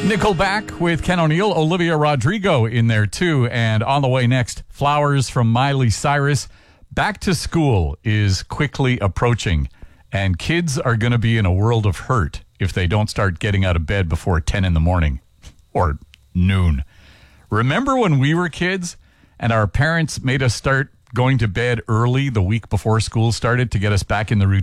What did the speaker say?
Nickelback with Ken O'Neill, Olivia Rodrigo in there too. And on the way next, Flowers from Miley Cyrus. Back to school is quickly approaching, and kids are going to be in a world of hurt if they don't start getting out of bed before 10 in the morning or noon. Remember when we were kids and our parents made us start going to bed early the week before school started to get us back in the routine?